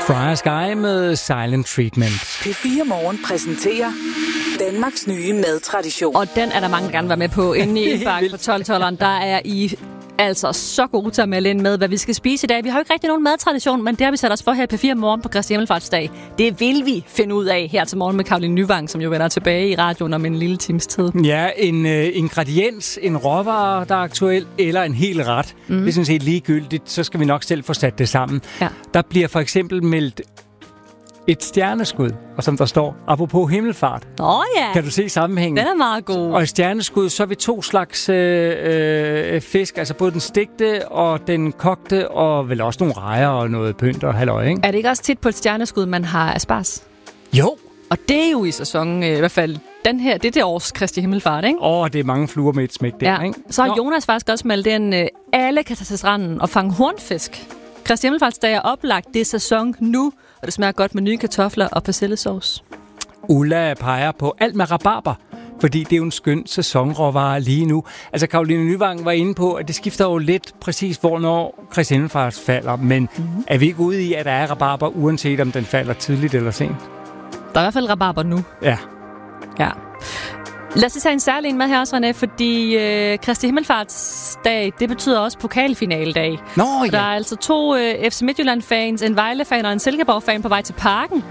Friar Sky med Silent Treatment. P4 Morgen præsenterer Danmarks nye madtradition. Og den er der mange, der gerne vil være med på. Inde i indbakken på 12-12'eren, der er I altså så gode til at melde ind med, hvad vi skal spise i dag. Vi har jo ikke rigtig nogen madtradition, men det har vi sat os for her på P4 Morgen på Kristi Himmelfartsdag. Det vil vi finde ud af her til morgen med Caroline Nyvang, som jo vender tilbage i radioen om en lille times tid. Ja, en ingrediens, en råvare, der er aktuel, eller en hel ret. Det er sådan set ligegyldigt, så skal vi nok selv få sat det sammen. Ja. Der bliver for eksempel meldt et stjerneskud, og som der står, apropos himmelfart. Ja, Kan du se sammenhængen? den er meget god. Og i stjerneskud, så er vi 2 slags fisk, altså både den stegte og den kogte, og vel også nogle rejer og noget pynt og halløj, ikke? Er det ikke også tit på et stjerneskud, man har asparges? Jo! Og det er jo i sæsonen, i hvert fald den her, det er det års Kristi Himmelfart, ikke? Det er mange fluer med et smæk der, ikke? Så har Jonas faktisk også meldt ind, alle kan tage til stranden og fange hornfisk. Kristi Himmelfartsdag er oplagt, det er sæson nu, og det smager godt med nye kartofler og persillesauce. Ulla peger på alt med rabarber, fordi det er jo en skøn sæsonråvare lige nu. Altså, Caroline Nyvang var inde på, at det skifter jo lidt præcis, hvornår Kristi Himmelfart falder, men er vi ikke ude i, at der er rabarber, uanset om den falder tidligt eller sent? Der er i hvert fald rabarber nu. Ja. Ja. Lad os lige tage en særlig en med her også, René, fordi Kristi Himmelfartsdag, det betyder også pokalfinaledag. Nå, ja. Der ja. er altså 2 FC Midtjylland-fans, en Vejle-fan og en Silkeborg-fan på vej til parken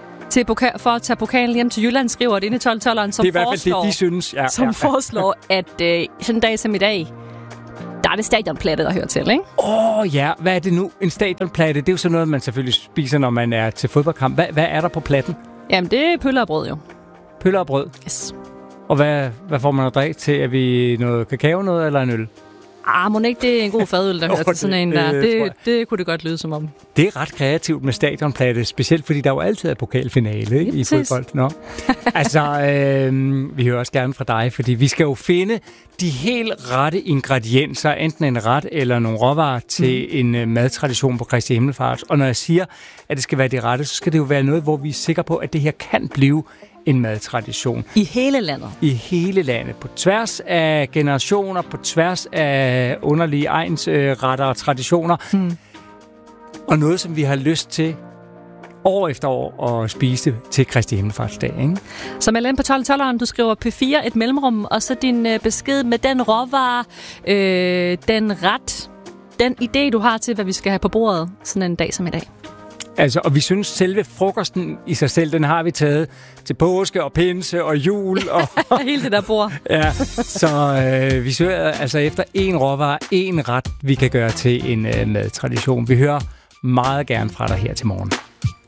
for at tage pokalen hjem til Jylland, skriver det inde i 12-12'eren, som Det er i hvert fald det, de synes. Ja, foreslår, at sådan en dag som i dag, der er det stadionplatte, der hører til, ikke? Ja. Hvad er det nu? En stadionplatte, det er jo sådan noget, man selvfølgelig spiser, når man er til fodboldkamp. Hvad er der på platten? Jamen, det er pølser og brød jo. Pølser og brød? Yes. Og hvad får man at drikke til? Er vi noget kakao noget, eller en øl? Må ikke det er en god fadøl, der hører til sådan en der. Det kunne det godt lyde som om. Det er ret kreativt med stadionplatte, specielt fordi der jo altid er pokalfinale, ikke, i fodbold. Nå. Altså, vi hører også gerne fra dig, fordi vi skal jo finde de helt rette ingredienser, enten en ret eller nogle råvarer til en madtradition på Kristi Himmelfart. Og når jeg siger, at det skal være de rette, så skal det jo være noget, hvor vi er sikre på, at det her kan blive en madtradition. I hele landet? I hele landet. På tværs af generationer, på tværs af underlige egnsretter og traditioner. Og noget, som vi har lyst til år efter år at spise til Kristi Himmelfartsdag, ikke? Så meld ind på 12-12'eren, du skriver P4 et mellemrum, og så din besked med den råvare, den ret, den idé, du har til, hvad vi skal have på bordet sådan en dag som i dag. Altså, og vi synes, selve frokosten i sig selv, den har vi taget til påske og pinse og jul. Og hele det der bord. Ja, så vi søger altså efter en råvare, en ret, vi kan gøre til en madtradition. Vi hører meget gerne fra dig her til morgen.